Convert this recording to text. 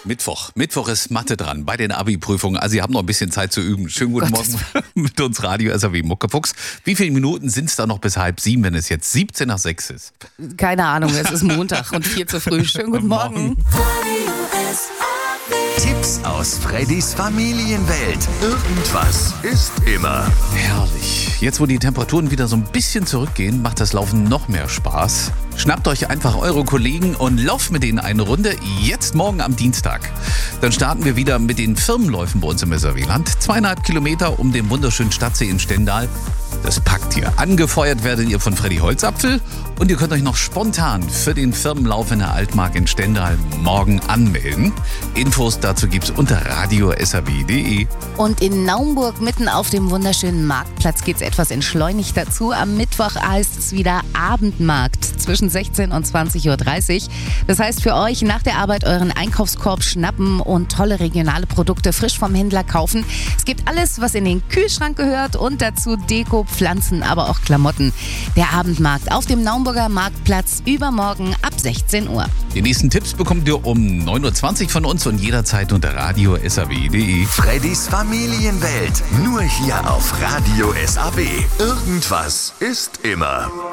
Mittwoch. Mittwoch ist Mathe dran bei den Abi-Prüfungen. Also Sie haben noch ein bisschen Zeit zu üben. Schönen guten Morgen mit uns Radio SAW Muckefuchs. Wie viele Minuten sind es da noch bis 6:30, wenn es jetzt 6:17 ist? Keine Ahnung, es ist Montag und viel zu früh. Schönen guten Morgen. Tipps aus Freddys Familienwelt. Irgendwas ist immer. Herrlich. Jetzt, wo die Temperaturen wieder so ein bisschen zurückgehen, macht das Laufen noch mehr Spaß. Schnappt euch einfach eure Kollegen und lauft mit denen eine Runde. Jetzt morgen am Dienstag. Dann starten wir wieder mit den Firmenläufen bei uns im SAW-Land. 2,5 Kilometer um den wunderschönen Stadtsee in Stendal. Das packt ihr. Angefeuert werdet ihr von Freddy Holzapfel. Und ihr könnt euch noch spontan für den Firmenlauf in der Altmark in Stendal morgen anmelden. Infos dazu gibt's unter radio.saw.de. Und in Naumburg, mitten auf dem wunderschönen Marktplatz, geht's etwas entschleunigt dazu. Am Mittwoch heißt es wieder Abendmarkt zwischen 16 und 20:30 Uhr. Das heißt für euch nach der Arbeit euren Einkaufskorb schnappen und tolle regionale Produkte frisch vom Händler kaufen. Es gibt alles, was in den Kühlschrank gehört und dazu Deko, Pflanzen, aber auch Klamotten. Der Abendmarkt auf dem Naumburger Marktplatz übermorgen ab 16 Uhr. Die nächsten Tipps bekommt ihr um 9:20 Uhr von uns und jederzeit unter radio.saw.de. Freddys Familienwelt. Nur hier auf Radio SAW. Irgendwas ist immer.